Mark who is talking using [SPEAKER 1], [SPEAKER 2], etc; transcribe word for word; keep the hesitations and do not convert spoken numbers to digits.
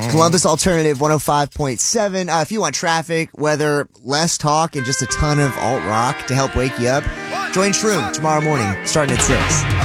[SPEAKER 1] Columbus Alternative one oh five point seven. Uh, if you want traffic, weather, less talk, and just a ton of alt rock to help wake you up, join Shroom tomorrow morning starting at six.